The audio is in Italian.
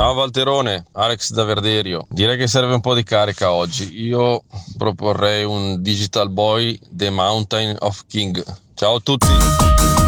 Ciao Valterone, Alex da Verderio. Direi che serve un po' di carica oggi. Io proporrei un Digital Boy The Mountain of King. Ciao a tutti.